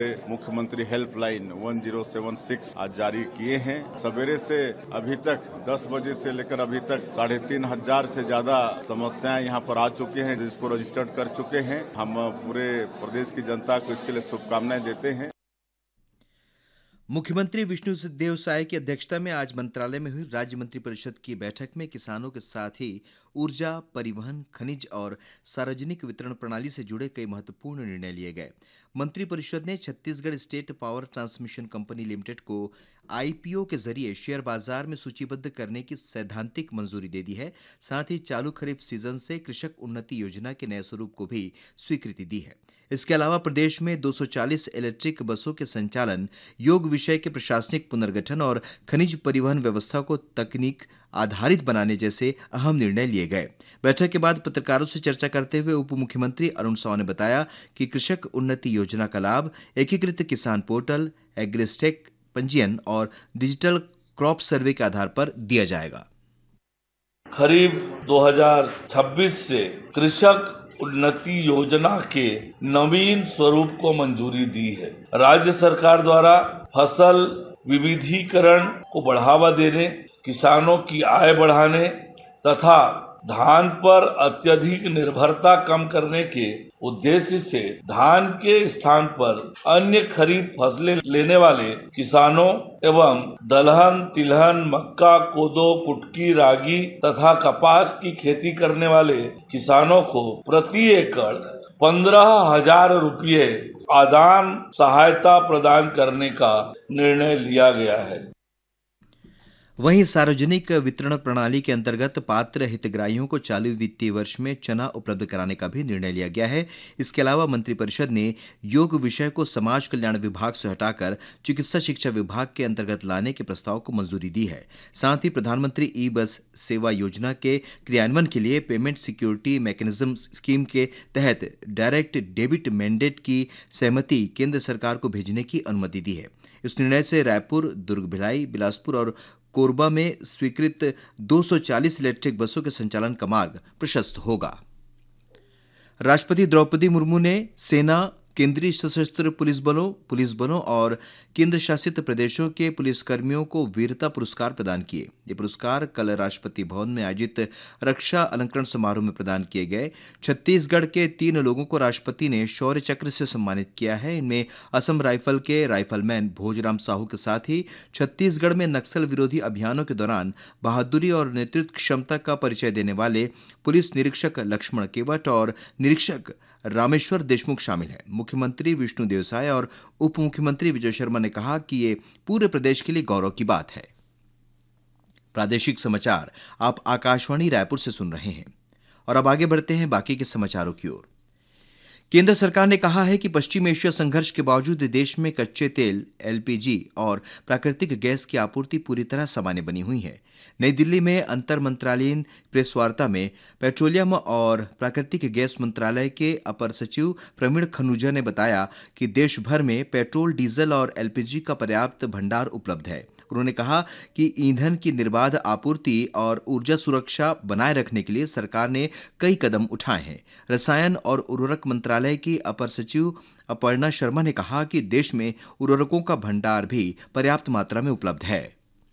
मुख्यमंत्री हेल्पलाइन 1076 आज जारी किए हैं। सवेरे से अभी तक 10 बजे से लेकर अभी तक 3500 से ज्यादा समस्याएं यहाँ पर आ चुकी हैं, जिसको रजिस्टर्ड कर चुके हैं। हम पूरे प्रदेश की जनता को इसके लिए शुभकामनाएं देते हैं। मुख्यमंत्री विष्णुदेव साय की अध्यक्षता में आज मंत्रालय में हुई राज्य मंत्रिपरिषद की बैठक में किसानों के साथ ही ऊर्जा, परिवहन, खनिज और सार्वजनिक वितरण प्रणाली से जुड़े कई महत्वपूर्ण निर्णय लिए गए। मंत्रिपरिषद ने Chhattisgarh state power transmission company limited को आईपीओ के जरिए शेयर बाजार में सूचीबद्ध करने की सैद्धांतिक मंजूरी दे दी है। साथ ही चालू खरीफ सीजन से कृषक उन्नति योजना के नए स्वरूप को भी स्वीकृति दी है। इसके अलावा प्रदेश में 240 इलेक्ट्रिक बसों के संचालन, योग विषय के प्रशासनिक पुनर्गठन और खनिज परिवहन व्यवस्था को तकनीक आधारित बनाने जैसे अहम निर्णय लिए गए। बैठक के बाद पत्रकारों से चर्चा करते हुए उप मुख्यमंत्री अरुण साव ने बताया कि कृषक उन्नति योजना का लाभ एकीकृत किसान पोर्टल, एग्रीस्टेक पंजीयन और डिजिटल क्रॉप सर्वे के आधार पर दिया जाएगा। खरीफ 2026 से कृषक उन्नति योजना के नवीन स्वरूप को मंजूरी दी है। राज्य सरकार द्वारा फसल विविधीकरण को बढ़ावा देने, किसानों की आय बढ़ाने तथा धान पर अत्यधिक निर्भरता कम करने के उद्देश्य से धान के स्थान पर अन्य खरीफ फसलें लेने वाले किसानों एवं दलहन, तिलहन, मक्का, कोदो, कुटकी, रागी तथा कपास की खेती करने वाले किसानों को प्रति एकड़ 15,000 रुपये आदान सहायता प्रदान करने का निर्णय लिया गया है। वहीं सार्वजनिक वितरण प्रणाली के अंतर्गत पात्र हितग्राहियों को चालू वित्तीय वर्ष में चना उपलब्ध कराने का भी निर्णय लिया गया है। इसके अलावा मंत्रिपरिषद ने योग विषय को समाज कल्याण विभाग से हटाकर चिकित्सा शिक्षा विभाग के अंतर्गत लाने के प्रस्ताव को मंजूरी दी है। साथ ही प्रधानमंत्री ई बस सेवा योजना के क्रियान्वयन के लिए पेमेंट सिक्योरिटी मैकेनिज्म स्कीम के तहत डायरेक्ट डेबिट मैंडेट की सहमति केंद्र सरकार को भेजने की अनुमति दी है। इस निर्णय से रायपुर, दुर्ग, भिलाई, बिलासपुर और कोरबा में स्वीकृत 240 इलेक्ट्रिक बसों के संचालन का मार्ग प्रशस्त होगा। राष्ट्रपति द्रौपदी मुर्मू ने सेना, केंद्रीय सशस्त्र पुलिस बलों और केंद्र शासित प्रदेशों के पुलिसकर्मियों को वीरता पुरस्कार प्रदान किए। ये पुरस्कार कल राष्ट्रपति भवन में आयोजित रक्षा अलंकरण समारोह में प्रदान किए गए। छत्तीसगढ़ के 3 लोगों को राष्ट्रपति ने शौर्य चक्र से सम्मानित किया है। इनमें असम राइफल के राइफलमैन भोजराम साहू के साथ ही छत्तीसगढ़ में नक्सल विरोधी अभियानों के दौरान बहादुरी और नेतृत्व क्षमता का परिचय देने वाले पुलिस निरीक्षक लक्ष्मण केवट और निरीक्षक रामेश्वर देशमुख शामिल हैं। मुख्यमंत्री विष्णुदेव साय और उप मुख्यमंत्री विजय शर्मा ने कहा कि ये पूरे प्रदेश के लिए गौरव की बात है। प्रादेशिक समाचार आप आकाशवाणी रायपुर से सुन रहे हैं और अब आगे बढ़ते हैं बाकी के समाचारों की ओर। केंद्र सरकार ने कहा है कि पश्चिम एशिया संघर्ष के बावजूद देश में कच्चे तेल, एलपीजी और प्राकृतिक गैस की आपूर्ति पूरी तरह सामान्य बनी हुई है। नई दिल्ली में अंतर मंत्रालयीन प्रेस वार्ता में पेट्रोलियम और प्राकृतिक गैस मंत्रालय के अपर सचिव प्रवीण खनूजा ने बताया कि देश भर में पेट्रोल, डीजल और एलपीजी का पर्याप्त भंडार उपलब्ध है। उन्होंने कहा कि ईंधन की निर्बाध आपूर्ति और ऊर्जा सुरक्षा बनाए रखने के लिए सरकार ने कई कदम उठाए हैं। रसायन और उर्वरक मंत्रालय की अपर सचिव अपर्णा शर्मा ने कहा कि देश में उर्वरकों का भंडार भी पर्याप्त मात्रा में उपलब्ध है।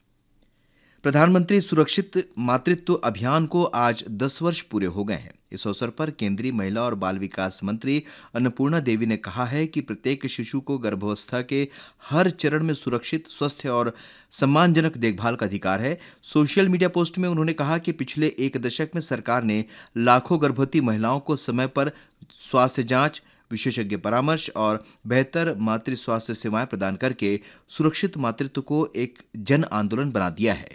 प्रधानमंत्री सुरक्षित मातृत्व अभियान को आज 10 वर्ष पूरे हो गए हैं। इस अवसर पर केंद्रीय महिला और बाल विकास मंत्री अन्नपूर्णा देवी ने कहा है कि प्रत्येक शिशु को गर्भावस्था के हर चरण में सुरक्षित, स्वस्थ और सम्मानजनक देखभाल का अधिकार है। सोशल मीडिया पोस्ट में उन्होंने कहा कि पिछले 1 दशक में सरकार ने लाखों गर्भवती महिलाओं को समय पर स्वास्थ्य जांच, विशेषज्ञ परामर्श और बेहतर मातृ स्वास्थ्य सेवाएं प्रदान करके सुरक्षित मातृत्व को एक जन आंदोलन बना दिया है।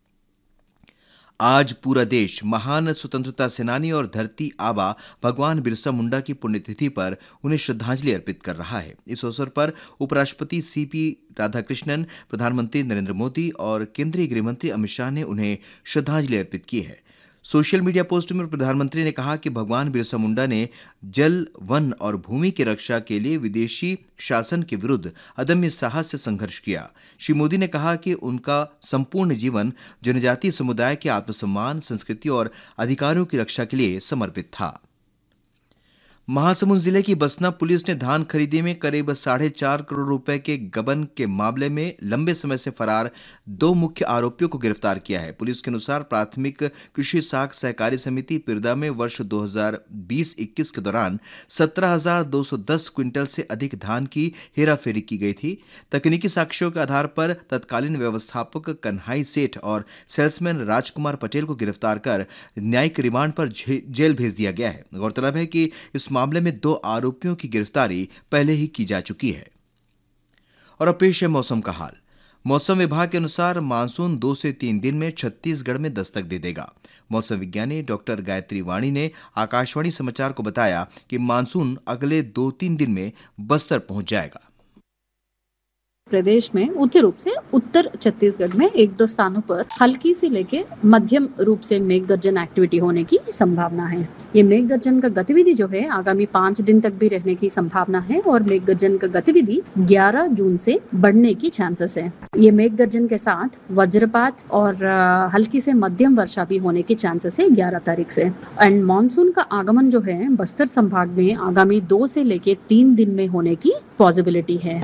आज पूरा देश महान स्वतंत्रता सेनानी और धरती आबा भगवान बिरसा मुंडा की पुण्यतिथि पर उन्हें श्रद्धांजलि अर्पित कर रहा है। इस अवसर पर उपराष्ट्रपति सीपी राधाकृष्णन, प्रधानमंत्री नरेंद्र मोदी और केंद्रीय गृहमंत्री अमित शाह ने उन्हें श्रद्धांजलि अर्पित की है। सोशल मीडिया पोस्ट में प्रधानमंत्री ने कहा कि भगवान बिरसा मुंडा ने जल, वन और भूमि की रक्षा के लिए विदेशी शासन के विरुद्ध अदम्य साहस से संघर्ष किया। श्री मोदी ने कहा कि उनका संपूर्ण जीवन जनजातीय समुदाय के आत्मसम्मान, संस्कृति और अधिकारों की रक्षा के लिए समर्पित था। महासमुंद जिले की बसना पुलिस ने धान खरीदी में करीब 4.5 करोड़ रुपए के गबन के मामले में लंबे समय से फरार 2 मुख्य आरोपियों को गिरफ्तार किया है। पुलिस के अनुसार प्राथमिक कृषि साख सहकारी समिति पिरदा में वर्ष 2020-21 के दौरान 17,210 क्विंटल से अधिक धान की हेराफेरी की गई थी। तकनीकी साक्ष्यों के आधार पर तत्कालीन व्यवस्थापक कन्हाई सेठ और सेल्समैन राजकुमार पटेल को गिरफ्तार कर न्यायिक रिमांड पर जेल भेज दिया गया है। गौरतलब है कि इस मामले में 2 आरोपियों की गिरफ्तारी पहले ही की जा चुकी है। और अब पेश है मौसम का हाल। मौसम विभाग के अनुसार मानसून 2 से 3 दिन में छत्तीसगढ़ में दस्तक दे देगा। मौसम विज्ञानी डॉक्टर गायत्री वाणी ने आकाशवाणी समाचार को बताया कि मानसून अगले 2-3 दिन में बस्तर पहुंच जाएगा। प्रदेश में मुख्य रूप से उत्तर छत्तीसगढ़ में 1-2 स्थानों पर हल्की से लेके मध्यम रूप से मेघ गर्जन एक्टिविटी होने की संभावना है। ये मेघ गर्जन का गतिविधि जो है आगामी 5 दिन तक भी रहने की संभावना है और मेघ गर्जन का गतिविधि 11 जून से बढ़ने की चांसेस है। ये मेघ गर्जन के साथ वज्रपात और हल्की से मध्यम वर्षा भी होने की चांसेस है 11 तारीख से। एंड मानसून का आगमन जो है बस्तर संभाग में आगामी 2 से लेके 3 दिन में होने की पॉसिबिलिटी है।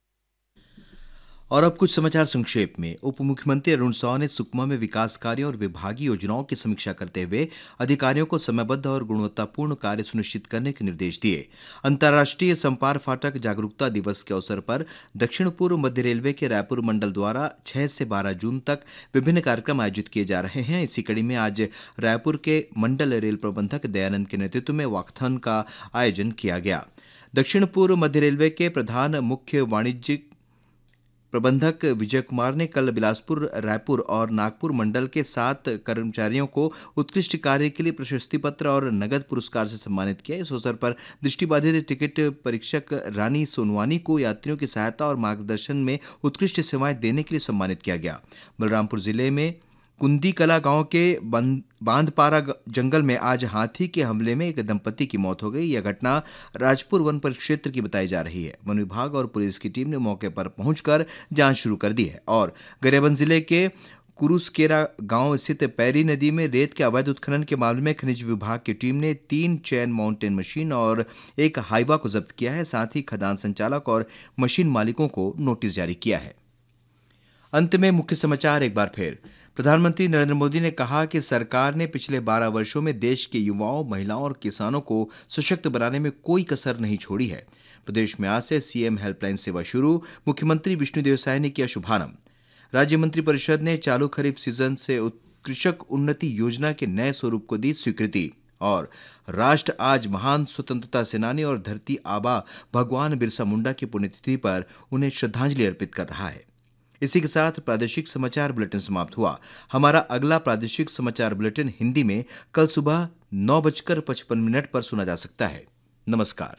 और अब कुछ समाचार संक्षेप में। उप मुख्यमंत्री अरुण साव ने सुकमा में विकास कार्यों और विभागीय योजनाओं की समीक्षा करते हुए अधिकारियों को समयबद्ध और गुणवत्तापूर्ण कार्य सुनिश्चित करने के निर्देश दिए। अंतर्राष्ट्रीय संपार फाटक जागरूकता दिवस के अवसर पर दक्षिण पूर्व मध्य रेलवे के रायपुर मंडल द्वारा 6 से 12 जून तक विभिन्न कार्यक्रम आयोजित किए जा रहे हैं। इसी कड़ी में आज रायपुर के मंडल रेल प्रबंधक दयानंद के नेतृत्व में वॉकथॉन का आयोजन किया गया। दक्षिण पूर्व मध्य रेलवे के प्रधान मुख्य वाणिज्यिक प्रबंधक विजय कुमार ने कल बिलासपुर, रायपुर और नागपुर मंडल के 7 कर्मचारियों को उत्कृष्ट कार्य के लिए प्रशस्ति पत्र और नगद पुरस्कार से सम्मानित किया। इस अवसर पर दृष्टिबाधित टिकट परीक्षक रानी सोनवानी को यात्रियों की सहायता और मार्गदर्शन में उत्कृष्ट सेवाएं देने के लिए सम्मानित किया गया। बलरामपुर जिले में कुंदी कला गांव के बांधपारा जंगल में आज हाथी के हमले में एक दंपति की मौत हो गई। यह घटना राजपुर वन परिक्षेत्र की बताई जा रही है। वन विभाग और पुलिस की टीम ने मौके पर पहुंचकर जांच शुरू कर दी है। और गरियाबंद जिले के कुरुसकेरा गांव स्थित पैरी नदी में रेत के अवैध उत्खनन के मामले में खनिज विभाग की टीम ने 3 चैन माउंटेन मशीन और एक हाइवा को जब्त किया है। साथ ही खदान संचालक और मशीन मालिकों को नोटिस जारी किया है। अंत में मुख्य समाचार एक बार फिर। प्रधानमंत्री नरेंद्र मोदी ने कहा कि सरकार ने पिछले 12 वर्षों में देश के युवाओं, महिलाओं और किसानों को सशक्त बनाने में कोई कसर नहीं छोड़ी है। प्रदेश में आज से सीएम हेल्पलाइन सेवा शुरू, मुख्यमंत्री विष्णुदेव साय ने किया शुभारंभ। राज्य मंत्रिपरिषद ने चालू खरीफ सीजन से कृषक उन्नति योजना के नए स्वरूप को दी स्वीकृति। और राष्ट्र आज महान स्वतंत्रता सेनानी और धरती आबा भगवान बिरसा मुंडा की पुण्यतिथि पर उन्हें श्रद्धांजलि अर्पित कर रहा है। इसी के साथ प्रादेशिक समाचार बुलेटिन समाप्त हुआ। हमारा अगला प्रादेशिक समाचार बुलेटिन हिंदी में कल सुबह 9:55 पर सुना जा सकता है। नमस्कार।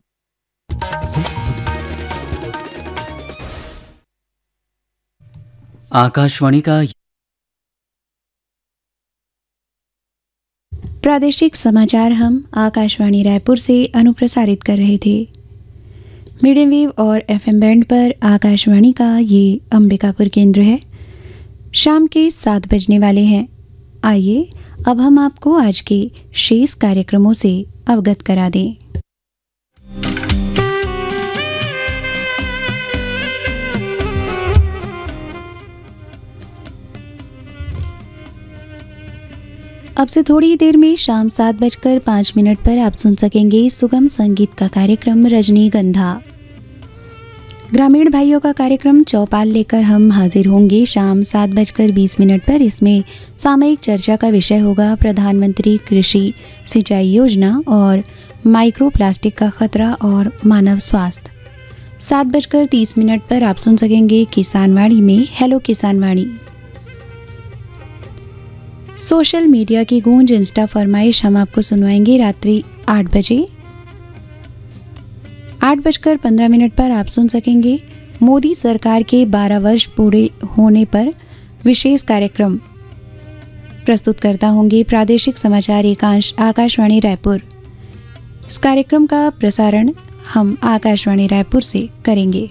आकाशवाणी का प्रादेशिक समाचार हम आकाशवाणी रायपुर से अनुप्रसारित कर रहे थे। मीडियम वेव और एफएम बैंड पर आकाशवाणी का ये अंबिकापुर केंद्र है। शाम के 7 बजने वाले हैं। आइए अब हम आपको आज के शेष कार्यक्रमों से अवगत करा दें। अब से थोड़ी देर में शाम 7:05 पर आप सुन सकेंगे सुगम संगीत का कार्यक्रम रजनीगंधा। ग्रामीण भाइयों का कार्यक्रम चौपाल लेकर हम हाजिर होंगे शाम 7:20 पर। इसमें सामयिक चर्चा का विषय होगा प्रधानमंत्री कृषि सिंचाई योजना और माइक्रो प्लास्टिक का खतरा और मानव स्वास्थ्य। 7:30 पर आप सुन सकेंगे किसानवाड़ी में हेलो किसानवाड़ी। सोशल मीडिया की गूंज इंस्टा फरमाइश हम आपको सुनवाएंगे रात्रि 8 बजे। 8:15 पर आप सुन सकेंगे मोदी सरकार के 12 वर्ष पूरे होने पर विशेष कार्यक्रम। प्रस्तुत करता होंगे प्रादेशिक समाचार एकांश आकाशवाणी रायपुर। इस कार्यक्रम का प्रसारण हम आकाशवाणी रायपुर से करेंगे।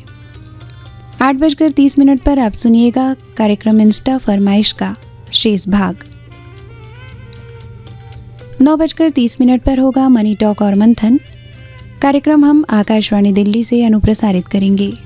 8:30 पर आप सुनिएगा कार्यक्रम इंस्टा फरमाइश का शेष भाग। 9:30 पर होगा मनी टॉक और मंथन। कार्यक्रम हम आकाशवाणी दिल्ली से अनुप्रसारित करेंगे।